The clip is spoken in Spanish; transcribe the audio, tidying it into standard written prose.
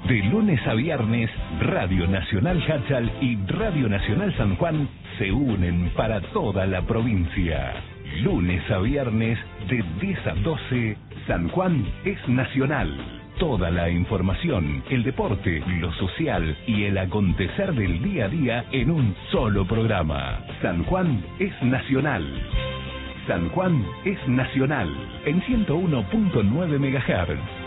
De lunes a viernes, Radio Nacional Hachal y Radio Nacional San Juan se unen para toda la provincia. Lunes a viernes, de 10 a 12, San Juan es nacional. Toda la información, el deporte, lo social y el acontecer del día a día en un solo programa. San Juan es nacional. San Juan es nacional en 101.9 MHz.